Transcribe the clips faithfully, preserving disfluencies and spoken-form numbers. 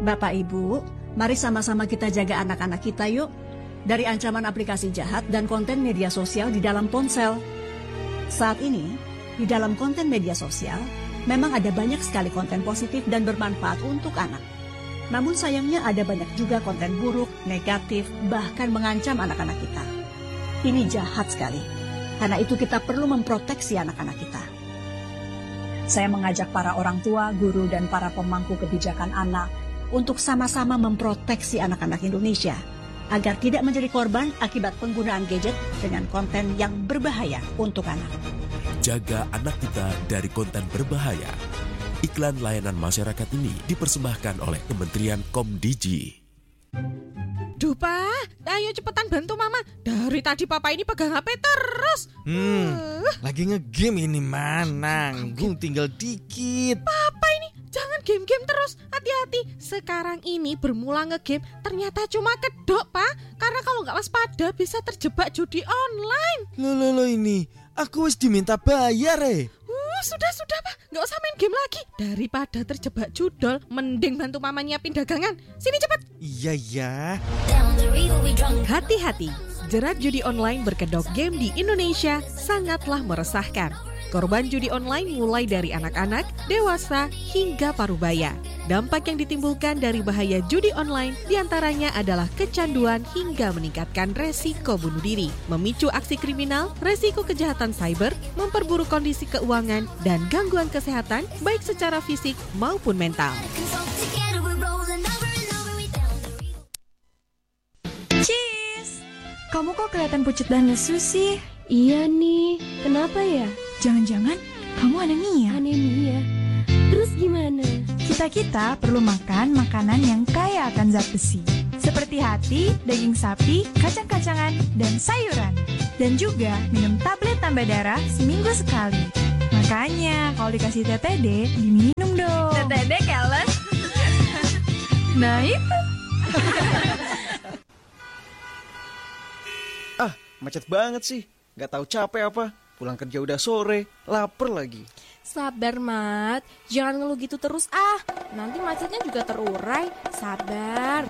Bapak Ibu, mari sama-sama kita jaga anak-anak kita yuk, dari ancaman aplikasi jahat dan konten media sosial di dalam ponsel. Saat ini, di dalam konten media sosial, memang ada banyak sekali konten positif dan bermanfaat untuk anak. Namun sayangnya ada banyak juga konten buruk, negatif, bahkan mengancam anak-anak kita. Ini jahat sekali. Karena itu kita perlu memproteksi anak-anak kita. Saya mengajak para orang tua, guru, dan para pemangku kebijakan anak untuk sama-sama memproteksi anak-anak Indonesia agar tidak menjadi korban akibat penggunaan gadget dengan konten yang berbahaya untuk anak. Jaga anak kita dari konten berbahaya. Iklan layanan masyarakat ini dipersembahkan oleh Kementerian Komdigi. Duh, Pak, ayo cepetan bantu Mama. Dari tadi Papa ini pegang H P terus. Hmm, uh. lagi nge-game ini, man. Nanggung tinggal dikit. Papa ini jangan game-game terus. Hati-hati. Sekarang ini bermula nge-game ternyata cuma kedok, Pak. Karena kalau nggak waspada bisa terjebak judi online. Loh, loh, loh ini. Aku wis diminta bayar, eh. Uh, sudah, sudah, Pak. Nggak usah main game lagi. Daripada terjebak judol, mending bantu Mama nyiapin dagangan. Sini cepat. Iya, ya. Hati-hati, jerat judi online berkedok game di Indonesia sangatlah meresahkan. Korban judi online mulai dari anak-anak, dewasa, hingga parubaya. Dampak yang ditimbulkan dari bahaya judi online diantaranya adalah kecanduan hingga meningkatkan resiko bunuh diri, memicu aksi kriminal, resiko kejahatan cyber, memperburuk kondisi keuangan, dan gangguan kesehatan baik secara fisik maupun mental. Cheese! Kamu kok kelihatan pucat dan lesu sih? Iya nih, kenapa ya? Jangan-jangan kamu anemia. Anemia? Terus gimana? Kita-kita perlu makan makanan yang kaya akan zat besi, seperti hati, daging sapi, kacang-kacangan, dan sayuran. Dan juga minum tablet tambah darah seminggu sekali. Makanya kalau dikasih T T D, diminum dong. T T D keles? Nah itu. Ah, macet banget sih. Gak tahu capek apa. Pulang kerja udah sore, lapar lagi. Sabar, Mat. Jangan ngeluh gitu terus ah. Nanti macetnya juga terurai. Sabar.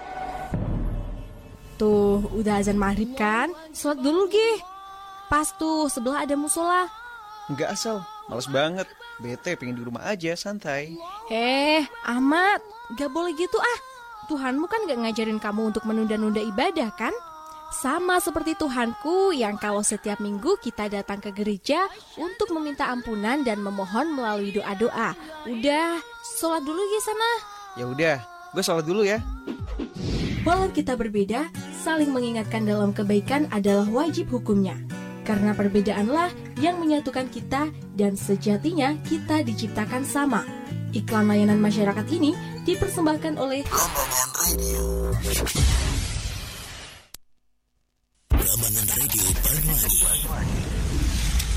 Tuh, udah azan maghrib kan? Sholat dulu, Gih. Pas tuh, sebelah ada musola. Nggak asal, males banget. Bete pengen di rumah aja, santai. Eh, Ahmad, gak boleh gitu ah. Tuhanmu kan gak ngajarin kamu untuk menunda-nunda ibadah kan? Sama seperti Tuhanku yang kalau setiap minggu kita datang ke gereja untuk meminta ampunan dan memohon melalui doa-doa. Udah, sholat dulu ya sana. Ya udah, gue sholat dulu ya. Walau kita berbeda, saling mengingatkan dalam kebaikan adalah wajib hukumnya. Karena perbedaanlah yang menyatukan kita dan sejatinya kita diciptakan sama. Iklan layanan masyarakat ini dipersembahkan oleh Ramadan Radio. Ramadan Radio Banyuwangi.